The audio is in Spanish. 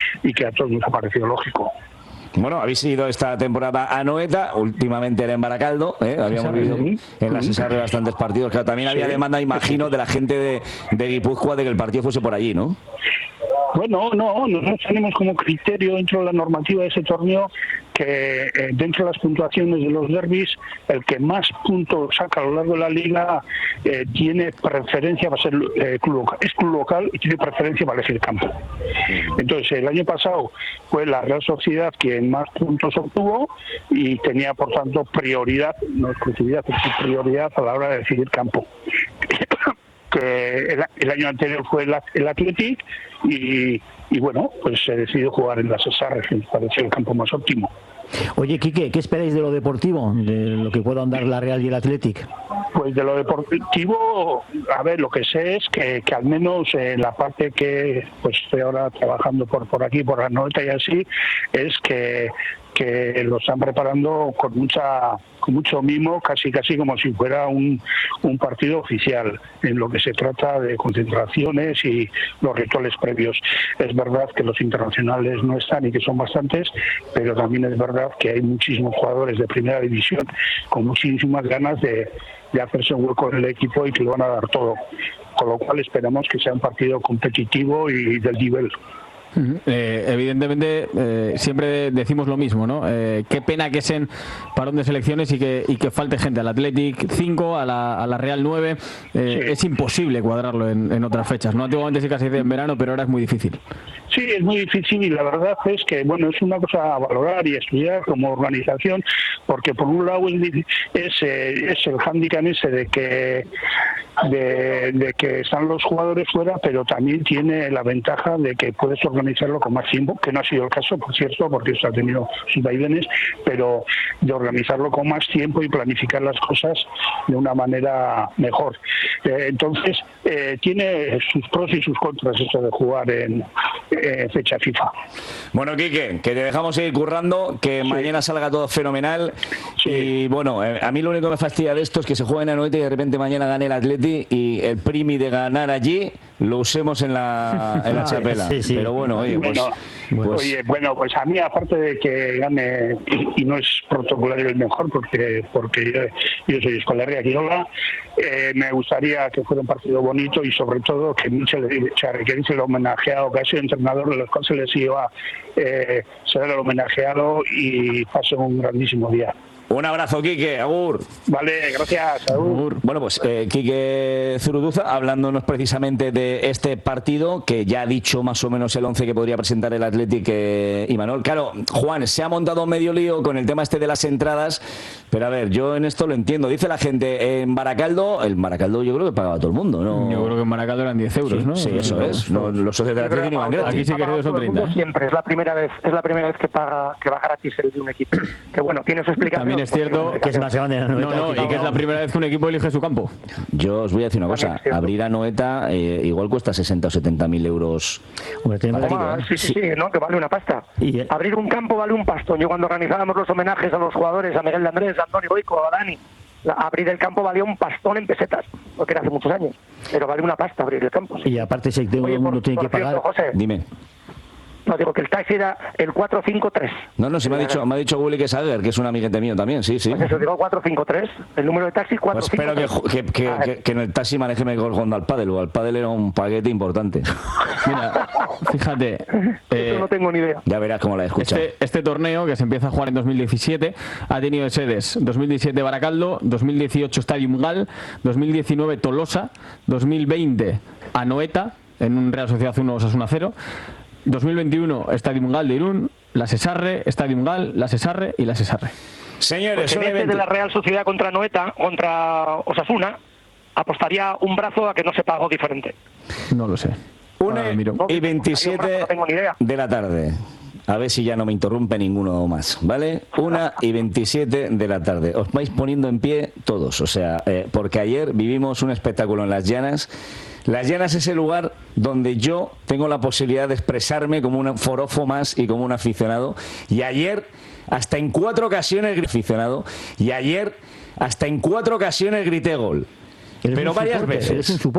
y que a todos nos ha parecido lógico. Bueno, habéis ido esta temporada a Anoeta, últimamente era en Baracaldo, habíamos visto en la Sesarre bastantes partidos, claro, también había demanda, imagino, de la gente de Guipúzcoa de que el partido fuese por allí, ¿no? Bueno, no, nosotros tenemos como criterio dentro de la normativa de ese torneo que dentro de las puntuaciones de los derbis, el que más puntos saca a lo largo de la liga tiene preferencia para ser club local y tiene preferencia para elegir campo. Entonces, el año pasado fue la Real Sociedad quien más puntos obtuvo y tenía, por tanto, prioridad, no exclusividad, sino prioridad a la hora de decidir campo. Que el año anterior fue el Athletic y bueno, pues se decidió jugar en la Sesarre, que me pareció el campo más óptimo. Oye, Quique, ¿qué esperáis de lo deportivo, de lo que pueda andar la Real y el Athletic? Pues de lo deportivo, a ver, lo que sé es que al menos la parte que pues estoy ahora trabajando por aquí, por la Anoeta y así, es que lo están preparando con mucho mimo, casi como si fuera un partido oficial, en lo que se trata de concentraciones y los rituales previos. Es verdad que los internacionales no están y que son bastantes, pero también es verdad que hay muchísimos jugadores de primera división con muchísimas ganas de hacerse un hueco en el equipo y que lo van a dar todo, con lo cual esperamos que sea un partido competitivo y del nivel. Evidentemente siempre decimos lo mismo, ¿no? Qué pena que sean parón de selecciones y que falte gente. Al Athletic 5, a la Real 9, sí. Es imposible cuadrarlo en otras fechas, ¿no? Antiguamente sí que se hacía en verano, pero ahora es muy difícil. Sí, es muy difícil y la verdad es que, bueno, es una cosa a valorar y estudiar como organización, porque por un lado es el hándicap ese de que están los jugadores fuera, pero también tiene la ventaja de que puedes organizarlo con más tiempo, que no ha sido el caso, por cierto, porque esto ha tenido sus vaivenes, pero de organizarlo con más tiempo y planificar las cosas de una manera mejor. Entonces, tiene sus pros y sus contras esto de jugar en fecha FIFA. Bueno, Quique, que te dejamos seguir currando, que sí. Mañana salga todo fenomenal. Sí. Y bueno, a mí lo único que me fastidia de esto es que se juegue en Anoeta y de repente mañana gane el Atleti y el primi de ganar allí lo usemos en la chapela. Sí, sí. Pero bueno, oye, pues a mí, aparte de que gane, y no es protocolario el mejor, porque yo soy Escolarria Quiroga, me gustaría que fuera un partido bonito y sobre todo que Michel Charrequerín se lo homenajeado, que ha sido entrenador de los cuales se les iba ser el homenajeado y pase un grandísimo día. Un abrazo, Quique, agur. Vale, gracias, agur. Bueno, pues Quique Zuruduza, hablándonos precisamente de este partido, que ya ha dicho más o menos el 11 que podría presentar el Athletic y Manuel. Claro, Juan, se ha montado medio lío con el tema este de las entradas, pero a ver, yo en esto lo entiendo. Dice la gente, en Baracaldo, el Baracaldo yo creo que pagaba todo el mundo, ¿no? Yo creo que en Baracaldo eran 10 euros, ¿no? Sí, eso es. No, los socios de Athletic no van gratis. Aquí sí que son 30. Siempre, es la primera vez que va gratis el de un equipo. Que bueno, tiene su explicación. También es cierto que es más grande. Y que es la primera vez que un equipo elige su campo. Yo os voy a decir una cosa, abrir Anoeta igual cuesta 60 o 70 mil euros. Sí, no, que vale una pasta. Abrir un campo vale un pastón. Yo cuando organizábamos los homenajes a los jugadores, a Miguel de Andrés, a Antonio Boico, a Dani, abrir el campo valía un pastón en pesetas, porque era hace muchos años, pero vale una pasta abrir el campo. Sí. Y aparte si todo el mundo tiene que pagar. Cierto, José, dime. No, digo que el taxi era el 453. No, sí me ha dicho Willy que Sager, que es un amiguete mío también, sí. Pues eso, digo 453, el número de taxi 453. Pues espero que en el taxi maneje mejor jugando al pádel, o al pádel era un paquete importante. Mira, fíjate. Eso no tengo ni idea. Ya verás cómo la he escuchado. Este torneo, que se empieza a jugar en 2017, ha tenido sedes 2017 Baracaldo, 2018 Stadium Gal, 2019 Tolosa, 2020 Anoeta, en un Real Sociedad 1 Osasuna 0, 2021 Stadium Gal de Irún, la Sesarre, Stadium Gal, la Sesarre y la Sesarre. Señores, pues en de la Real Sociedad contra Anoeta, contra Osasuna, apostaría un brazo a que no se pagó diferente. No lo sé. 1:27 de la tarde. A ver si ya no me interrumpe ninguno más, ¿vale? 1:27 de la tarde. Os vais poniendo en pie todos, o sea, porque ayer vivimos un espectáculo en Las Llanas. Las Llanas es el lugar donde yo tengo la posibilidad de expresarme como un forofo más y como un aficionado. Y ayer, hasta en 4 ocasiones grité gol. Pero varias veces.